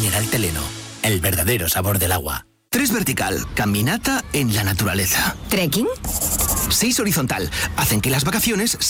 mineral Teleno. El verdadero sabor del agua. 3 vertical, caminata en la naturaleza. ¿Trekking? 6 horizontal, hacen que las vacaciones